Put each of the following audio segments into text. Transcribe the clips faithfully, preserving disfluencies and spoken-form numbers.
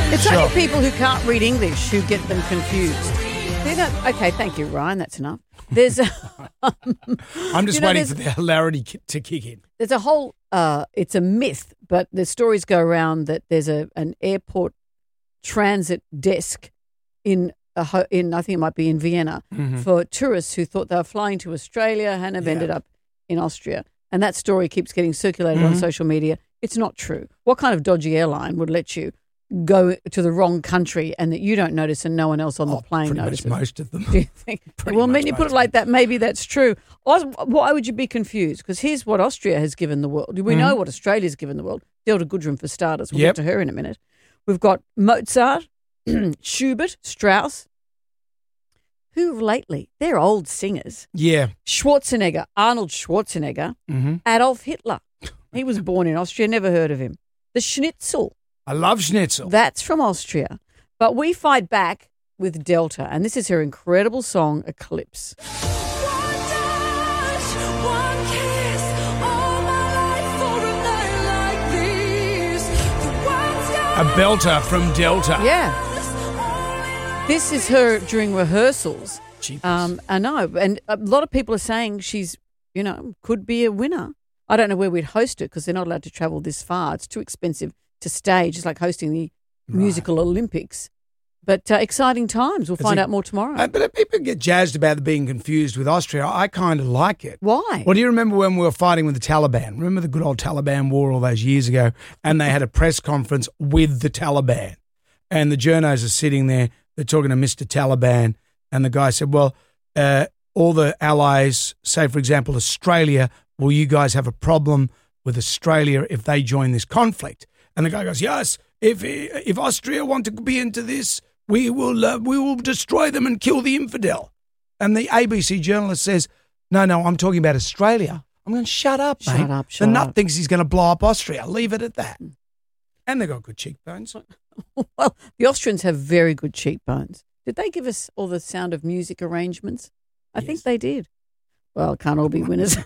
It's Sure. only people who can't read English who get them confused. They don't, okay, thank you, Ryan. That's enough. There's a, I'm just You know, waiting there's- for the hilarity ki- to kick in. there's a whole. Uh, it's a myth, but the stories go around that there's a an airport transit desk in a ho- in I think it might be in Vienna for tourists who thought they were flying to Australia and have Yeah. ended up in Austria. And that story keeps getting circulated on social media. It's not true. What kind of dodgy airline would let you go to the wrong country and that you don't notice and no one else on the Oh, plane pretty notices? much most of them. Do you think? Pretty well, much when you put most it like of that, maybe that's true. Aus- Why would you be confused? Because here's what Austria has given the world. We know what Australia's given the world. Delta Goodrem for starters. We'll Yep. get to her in a minute. We've got Mozart, Schubert, Strauss, who lately, they're old singers. Yeah. Schwarzenegger, Arnold Schwarzenegger, Mm-hmm. Adolf Hitler. He was born in Austria, never heard of him. The Schnitzel, I love schnitzel. that's from Austria. But we fight back with Delta, and this is her incredible song, Eclipse. A belter from Delta. Yeah. This is her during rehearsals. Jeepers. Um, I know. And a lot of people are saying she's, you know, could be a winner. I don't know where we'd host it because they're not allowed to travel this far. It's too expensive to stage. It's like hosting the musical Olympics. But uh, exciting times. We'll find it- out more tomorrow. Uh, but if people get jazzed about being confused with Austria, I kind of like it. Why? Well, do you remember when we were fighting with the Taliban? Remember the good old Taliban war all those years ago? And they had a press conference with the Taliban. And the journos are sitting there, they're talking to Mister Taliban. And the guy said, well, uh, all the allies, say, for example, Australia, will you guys have a problem with Australia if they join this conflict? And the guy goes, yes, if if Austria want to be into this, we will uh, we will destroy them and kill the infidel. And the A B C journalist says, no, no, I'm talking about Australia. I'm going, shut up, Shut mate. up, The shut nut up. thinks he's going to blow up Austria. Leave it at that. And they got good cheekbones. Well, the Austrians have very good cheekbones. Did they give us all the Sound of Music arrangements? I think Yes. they did. Well, it can't all be winners.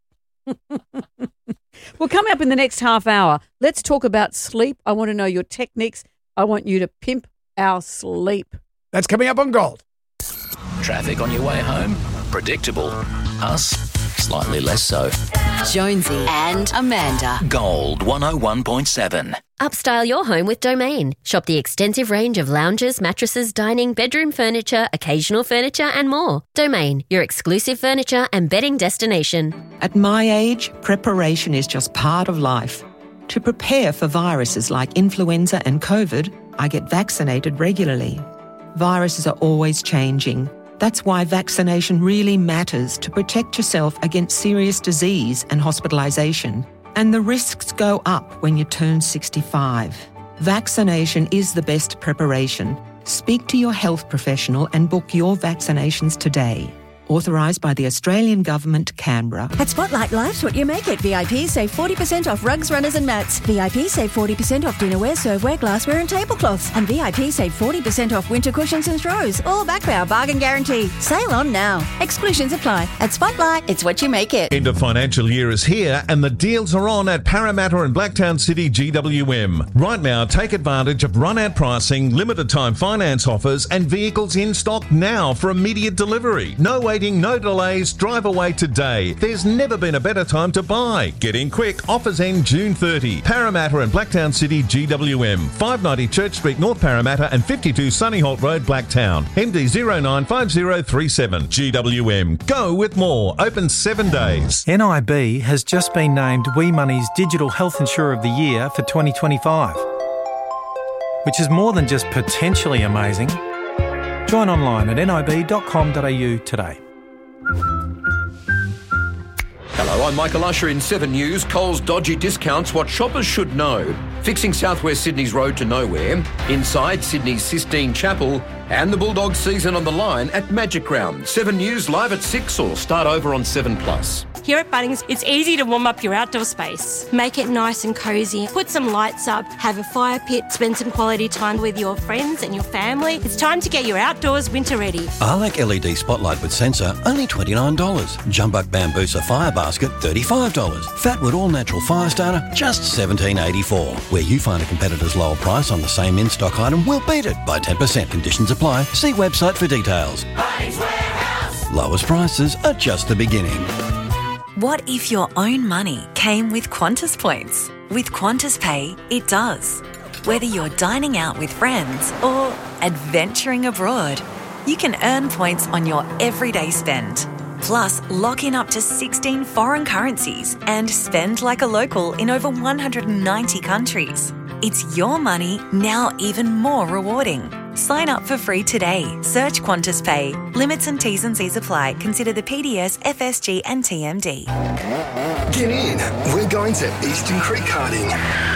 Well, coming up in the next half hour, let's talk about sleep. I want to know your techniques. I want you to pimp our sleep. That's coming up on Gold. Traffic on your way home? Predictable. Us? Slightly less so. Jonesy and Amanda. Gold one oh one point seven. Upstyle your home with Domain. Shop the extensive range of lounges, mattresses, dining, bedroom furniture, occasional furniture, and more. Domain, your exclusive furniture and bedding destination. At my age, preparation is just part of life. To prepare for viruses like influenza and COVID, I get vaccinated regularly. Viruses are always changing. That's why vaccination really matters to protect yourself against serious disease and hospitalisation. And the risks go up when you turn sixty-five. Vaccination is the best preparation. Speak to your health professional and book your vaccinations today. Authorised by the Australian Government, Canberra. At Spotlight, life's what you make it. V I Ps save forty percent off rugs, runners and mats. V I Ps save forty percent off dinnerware, serveware, glassware and tablecloths. And V I Ps save forty percent off winter cushions and throws. All backed by our bargain guarantee. Sale on now. Exclusions apply. At Spotlight, it's what you make it. End of financial year is here and the deals are on at Parramatta and Blacktown City G W M. Right now, take advantage of run-out pricing, limited time finance offers and vehicles in stock now for immediate delivery. No waiting, no delays, drive away today. There's never been a better time to buy. Get in quick, offers end June thirtieth. Parramatta and Blacktown City G W M. five ninety Church Street, North Parramatta and fifty-two Sunnyholt Road, Blacktown. M D zero nine five zero three seven. G W M. Go with more. Open seven days. N I B has just been named We Money's Digital Health Insurer of the Year for twenty twenty-five, which is more than just potentially amazing. Join online at nib dot com dot a u today. Hello, I'm Michael Usher in seven News. Coles dodgy discounts, what shoppers should know. Fixing Southwest Sydney's road to nowhere. Inside Sydney's Sistine Chapel. And the Bulldogs season on the line at Magic Round. seven News live at six or start over on seven plus. Here at Bunnings, it's easy to warm up your outdoor space. Make it nice and cosy. Put some lights up, have a fire pit, spend some quality time with your friends and your family. It's time to get your outdoors winter ready. Arlac L E D Spotlight with sensor, only twenty-nine dollars. Jumbuck Bambusa Fire Basket, thirty-five dollars. Fatwood All Natural Fire Starter, just seventeen dollars eighty-four. Where you find a competitor's lower price on the same in-stock item, we'll beat it by ten percent. Conditions apply. See website for details. Bunnings Warehouse. Lowest prices are just the beginning. What if your own money came with Qantas points? With Qantas Pay, it does. Whether you're dining out with friends or adventuring abroad, you can earn points on your everyday spend. Plus, lock in up to sixteen foreign currencies and spend like a local in over one hundred ninety countries. It's your money, now even more rewarding. Sign up for free today. Search Qantas Pay. Limits and T's and C's apply. Consider the P D S, F S G and T M D. Get in. We're going to Eastern Creek Karting.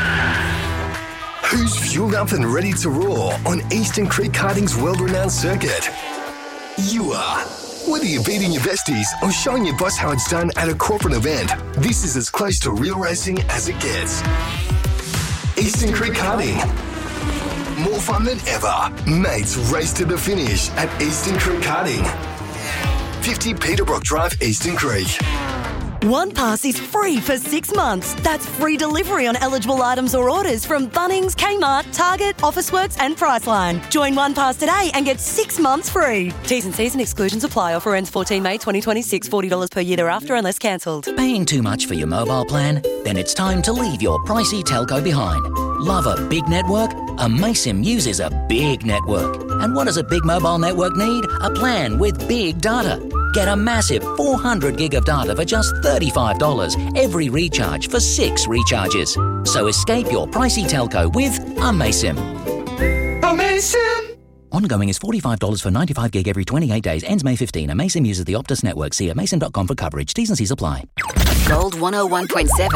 Who's fueled up and ready to roar on Eastern Creek Karting's world-renowned circuit? You are. Whether you're beating your besties or showing your boss how it's done at a corporate event, this is as close to real racing as it gets. Eastern Creek Karting. More fun than ever. Mates race to the finish at Eastern Creek Karting. fifty Peterbrook Drive, Eastern Creek. OnePass is free for six months. That's free delivery on eligible items or orders from Bunnings, Kmart, Target, Officeworks and Priceline. Join OnePass today and get six months free. T's and C's and exclusions apply. Offer ends fourteen May twenty twenty-six. forty dollars per year thereafter unless cancelled. Paying too much for your mobile plan? Then it's time to leave your pricey telco behind. Love a big network? Amaysim uses a big network. And what does a big mobile network need? A plan with big data. Get a massive four hundred gig of data for just thirty-five dollars every recharge for six recharges. So escape your pricey telco with Amaysim. Amaysim! Ongoing is forty-five dollars for ninety-five gig every twenty-eight days. Ends May fifteenth. Amaysim uses the Optus network. See amaysim dot com for coverage. T's and C's apply. Gold one oh one point seven.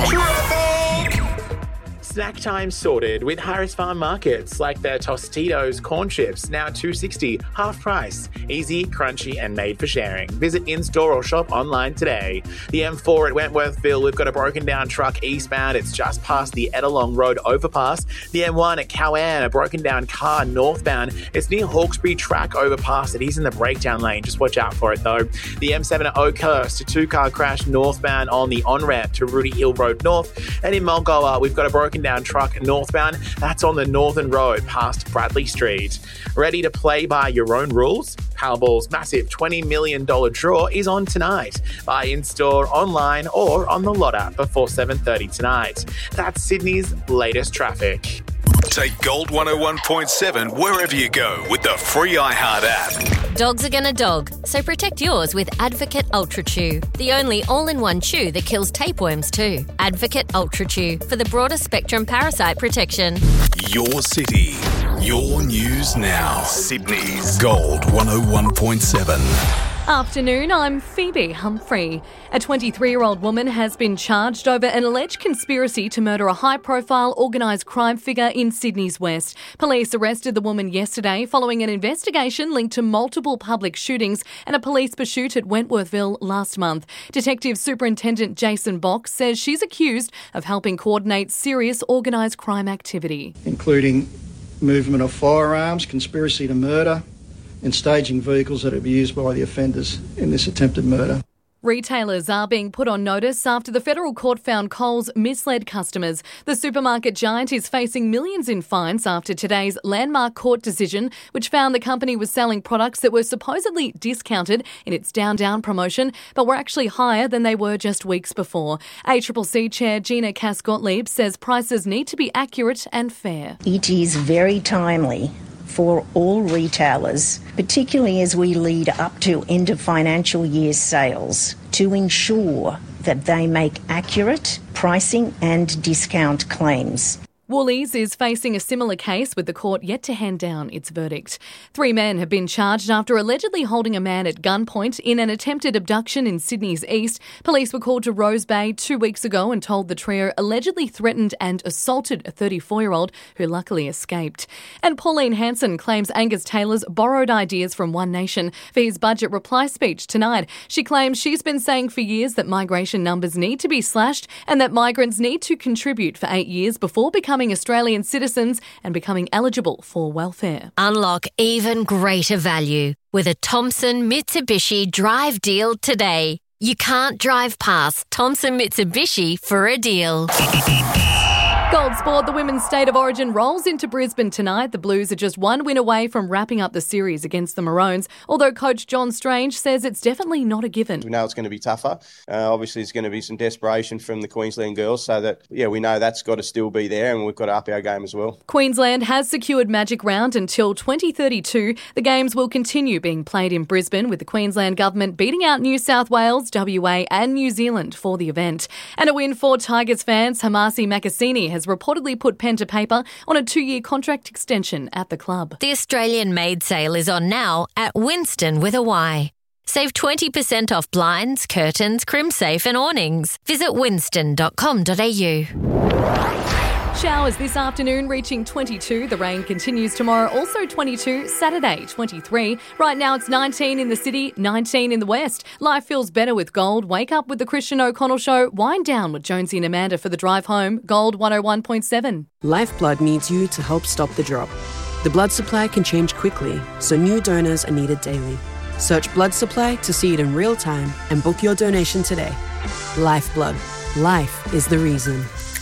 Snack time sorted with Harris Farm Markets, like their Tostitos corn chips, now two dollars sixty, half price. Easy, crunchy and made for sharing. Visit in-store or shop online today. The M four at Wentworthville, we've got a broken down truck eastbound. It's just past the Ettalong Road overpass. The M one at Cowan, a broken down car northbound. It's near Hawkesbury Track overpass. It is in the breakdown lane. Just watch out for it though. The M seven at Oakhurst, a two-car crash northbound on the on-ramp to Rooty Hill Road North. And in Mulgoa, we've got a broken down truck northbound. That's on the Northern Road past Bradley Street. Ready to play by your own rules? Powerball's massive twenty million dollars draw is on tonight. Buy in-store, online or on the Lot app before seven thirty tonight. That's Sydney's latest traffic. Take Gold one oh one point seven wherever you go with the free iHeart app. Dogs are gonna dog, so protect yours with Advocate Ultra Chew, the only all-in-one chew that kills tapeworms too. Advocate Ultra Chew for the broader spectrum parasite protection. Your city, your news now. Sydney's Gold one oh one point seven. Afternoon, I'm Phoebe Humphrey. A twenty-three-year-old woman has been charged over an alleged conspiracy to murder a high-profile organised crime figure in Sydney's West. Police arrested the woman yesterday following an investigation linked to multiple public shootings and a police pursuit at Wentworthville last month. Detective Superintendent Jason Box says she's accused of helping coordinate serious organised crime activity, including movement of firearms, conspiracy to murder, and staging vehicles that are used by the offenders in this attempted murder. Retailers are being put on notice after the federal court found Coles misled customers. The supermarket giant is facing millions in fines after today's landmark court decision, which found the company was selling products that were supposedly discounted in its Down Down promotion, but were actually higher than they were just weeks before. A C C C Chair Gina Cass-Gottlieb says prices need to be accurate and fair. It is very timely for all retailers, particularly as we lead up to end of financial year sales, to ensure that they make accurate pricing and discount claims. Woolies is facing a similar case with the court yet to hand down its verdict. Three men have been charged after allegedly holding a man at gunpoint in an attempted abduction in Sydney's east. Police were called to Rose Bay two weeks ago and told the trio allegedly threatened and assaulted a thirty-four-year-old who luckily escaped. And Pauline Hanson claims Angus Taylor's borrowed ideas from One Nation for his budget reply speech tonight. She claims she's been saying for years that migration numbers need to be slashed and that migrants need to contribute for eight years before becoming Australian citizens and becoming eligible for welfare. Unlock even greater value with a Thompson Mitsubishi Drive deal today. You can't drive past Thompson Mitsubishi for a deal. Gold Sport, the Women's State of Origin rolls into Brisbane tonight. The Blues are just one win away from wrapping up the series against the Maroons, although coach John Strange says it's definitely not a given. We know it's going to be tougher. Uh, obviously, there's going to be some desperation from the Queensland girls, so that, yeah, we know that's got to still be there and we've got to up our game as well. Queensland has secured Magic Round until twenty thirty-two. The games will continue being played in Brisbane, with the Queensland government beating out New South Wales, W A and New Zealand for the event. And a win for Tigers fans. Hamasi Makasini has reportedly put pen to paper on a two-year contract extension at the club. The Australian Maid sale is on now at Winston with a Y. Save twenty percent off blinds, curtains, crimsafe and awnings. Visit winston dot com dot a u. Showers this afternoon reaching twenty-two. The rain continues tomorrow, also twenty-two. Saturday, twenty-three. Right now it's nineteen in the city, nineteen in the west. Life feels better with Gold. Wake up with the Christian O'Connell Show. Wind down with Jonesy and Amanda for the drive home. Gold one oh one point seven. Lifeblood needs you to help stop the drop. The blood supply can change quickly, so new donors are needed daily. Search blood supply to see it in real time and book your donation today. Lifeblood. Life is the reason.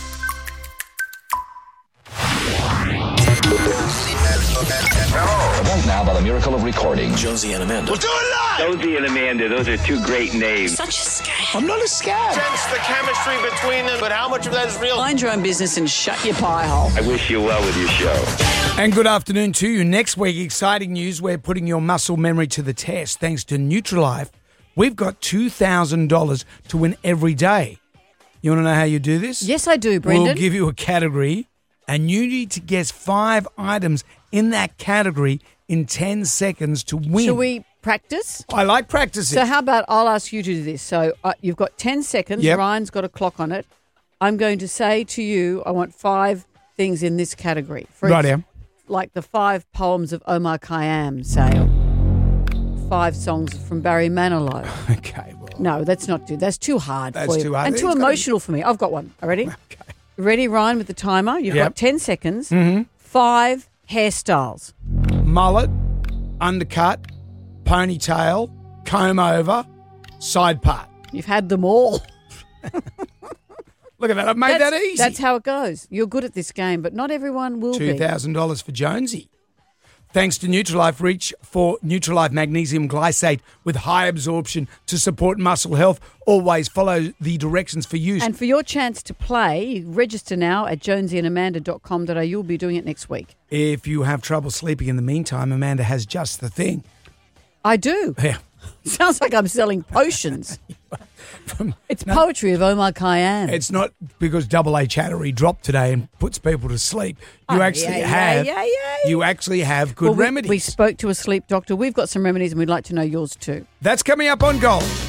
Right now, by the miracle of recording, Jonesy and Amanda. We'll do it live! Jonesy and Amanda, those are two great names. Such a scam. I'm not a scam. Sense the chemistry between them, but how much of that is real? Mind your own business and shut your pie hole. I wish you well with your show. And good afternoon to you. Next week, exciting news. We're putting your muscle memory to the test. Thanks to Nutrilife, we've got two thousand dollars to win every day. You want to know how you do this? Yes, I do, Brendan. We'll give you a category, and you need to guess five items in that category in ten seconds to win. Shall we practice? I like practicing. So how about I'll ask you to do this. So uh, you've got ten seconds. Yep. Ryan's got a clock on it. I'm going to say to you, I want five things in this category. For right here. Like the five poems of Omar Khayyam, say. Or five songs from Barry Manilow. Okay, well. No, that's not too. That's too hard That's for you. too hard. And too It's emotional for me. I've got one. Are ready? Okay. Ready, Ryan, with the timer? You've Yep. got ten seconds. Mm-hmm. Five hairstyles. Mullet, undercut, ponytail, comb over, side part. You've had them all. Look at that. I've made that's, that easy. That's how it goes. You're good at this game, but not everyone will two be. two thousand dollars for Jonesy. Thanks to Nutrilife, reach for Nutrilife Magnesium Glycate with high absorption to support muscle health. Always follow the directions for use. And for your chance to play, register now at jonesy and amanda dot com dot a u. You'll be doing it next week. If you have trouble sleeping in the meantime, Amanda has just the thing. I do. Yeah. Sounds like I'm selling potions. It's no, poetry of Omar Khayyam. It's not because Double A Chattery dropped today and puts people to sleep. You oh, actually yeah, have. Yeah, yeah, yeah. You actually have good well, we, remedies. We spoke to a sleep doctor. We've got some remedies, and we'd like to know yours too. That's coming up on Gold.